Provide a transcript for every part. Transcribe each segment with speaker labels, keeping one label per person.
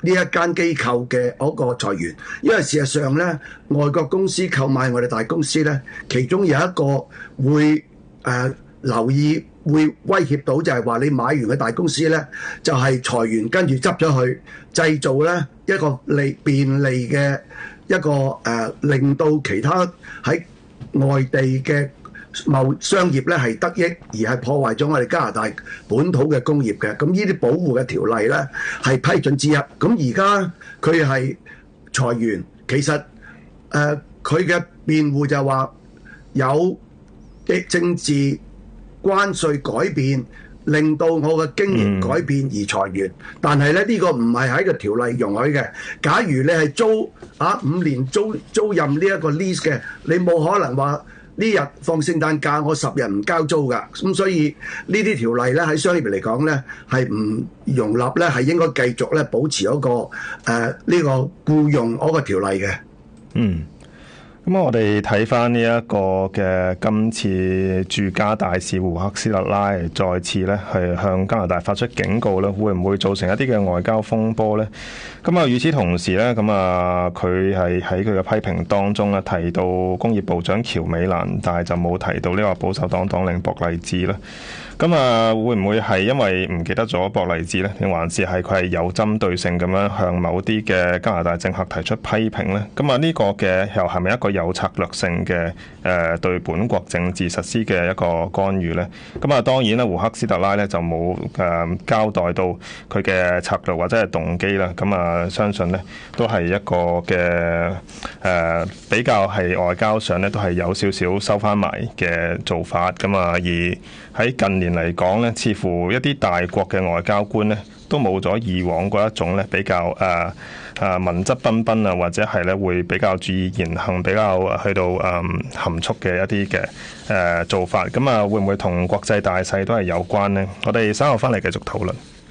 Speaker 1: 呢一間機構嘅嗰個裁員，因為事實上咧，外國公司購買我哋大公司咧，其中有一個會留意會威脅到，就係話你買完嘅大公司咧，就係裁員跟住執咗去，製造咧一個便利嘅一個令到其他喺外地嘅商業咧係得益，而係破壞咗我哋加拿大本土嘅工業嘅。咁呢啲保護嘅條例咧係批准之一。咁而家佢係裁員，其實佢嘅辯護就話有嘅政治關稅改變，令到我嘅經營改變而裁員。但係咧呢個唔係喺個條例容許嘅。假如你係租5年租賃呢一個 lease 嘅，你冇可能話呢日放聖誕假，我10日唔交租㗎。咁所以呢啲條例咧喺商業嚟講咧係唔容納咧，係應該繼續咧保持嗰個呢個僱用嗰個條例嘅。
Speaker 2: 咁我哋睇翻呢一個嘅今次駐加大使胡克斯特拉再次咧係向加拿大發出警告咧，會唔會造成一啲嘅外交風波咧？咁與此同時咧，佢係喺佢嘅批評當中咧提到工業部長喬美蘭，但係就冇提到呢個保守黨黨領博勵治啦。會唔會係因為唔記得咗博勵治呢？定還是係佢係有針對性咁樣向某啲嘅加拿大政客提出批評呢？呢個嘅又係咪一個有策略性嘅對本國政治實施嘅一個干預呢？當然啦，胡克斯特拉呢就冇交代到佢嘅策略或者係動機啦。相信呢都係一個嘅比較係外交上呢都係有少少收翻埋嘅做法。而喺近年嚟講咧，似乎一啲大國嘅外交官咧，都冇咗以往嗰一種咧比較文質彬彬啊，或者係咧會比較注意言行，比較去到含蓄嘅一啲嘅做法。會唔會同國際大勢都係有關呢？我哋稍後翻嚟繼續討論。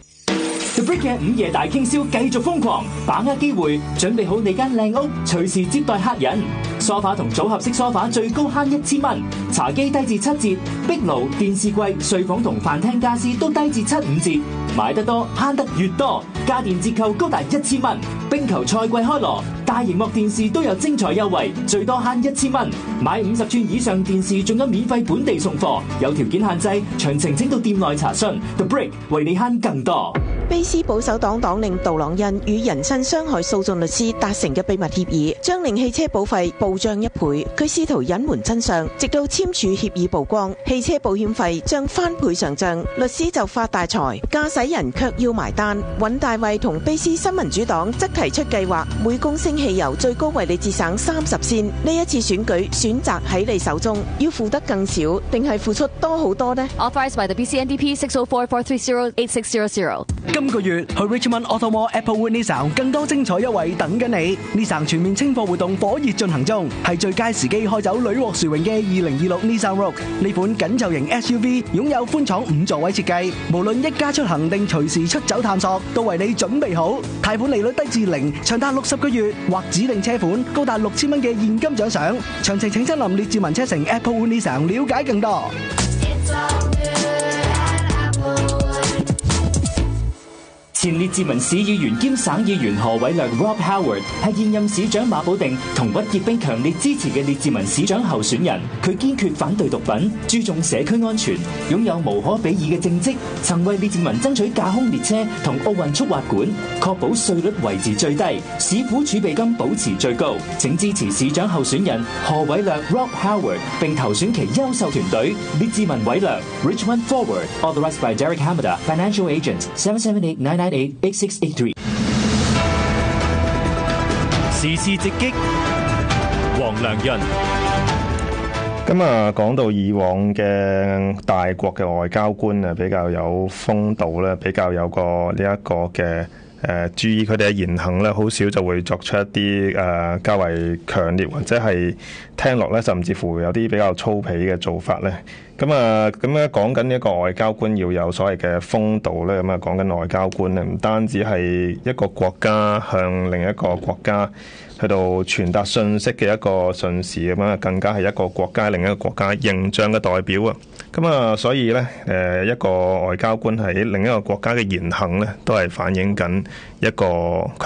Speaker 3: The Brick 嘅午夜大傾銷繼續瘋狂，把握機會，準備好你間靚屋，隨時接待客人。梳化同組合式梳化最高慳1000蚊，茶几低至7折，壁爐、電視櫃、睡房同飯廳家私都低至75折。買得多慳得越多，家電折扣高達1000蚊。冰球賽季開鑼，大螢幕電視都有精彩優惠，最多慳1000蚊。買50寸以上電視仲有免費本地送貨，有條件限制，詳情請到店內查詢。The Brick 為你慳更多。
Speaker 4: 卑斯保守黨黨領杜朗恩與人身傷害訴訟律師達成嘅秘密協議，將令汽車保費暴漲1倍。佢試圖隱瞞真相，直到簽署協議曝光，汽車保險費將翻倍上漲，律師就發大財，駕駛人卻要埋單。尹大衛同卑斯新民主黨則提出計劃，每公升汽油最高為你節省30仙。呢一次選舉選擇喺你手中，要付得更少，定係付出多好多呢？
Speaker 5: Authorized by the BC-NDP 604-430-8600。
Speaker 6: 今個月去 Richmond Ottawa Applewood Nissan 更多精彩優惠等緊你。Nissan 全面清貨活動火熱進行中，係最佳時機開走屢獲殊榮嘅2026 Nissan Rogue。呢款緊湊型 SUV 擁有寬敞5座位設計，無論一家出行定隨時出走探索，都為你準備好。貸款利率低至0，長達60個月，或指定車款高達6000蚊嘅現金獎賞。詳情請親臨列治文車城 Applewood Nissan 了解更多。
Speaker 3: 前列治文市議員兼省議員何偉良 Rob Howard 係現任市長馬寶定同屈潔冰強烈支持嘅列治文市長候選人。佢堅決反對毒品，注重社區安全，擁有無可比擬嘅政績，曾為列治文爭取架空列車同奧運速滑館，確保稅率維持最低，市府儲備金保持最高。請支持市長候選人何偉良 Rob Howard 並投選其優秀團隊。列治文偉良 Richmond Forward Authorized by Derek Hamada Financial Agent 778-998-8683。
Speaker 7: 時事直擊，黃良潤。
Speaker 2: 講到以往嘅大國嘅外交官啊，比較有風度咧，比較有個呢一個嘅注意佢哋嘅言行咧，好少就會作出一啲較為強烈或者係聽落咧，甚至乎有啲比較粗鄙嘅做法咧。咁咧講緊一個外交官要有所謂嘅風度咧，講緊外交官咧，唔單止係一個國家向另一個國家去到傳達信息嘅一個信使更加係一個國家另一個國家形象嘅代表啊！所以咧一個外交官喺另一個國家嘅言行咧，都係反映緊一個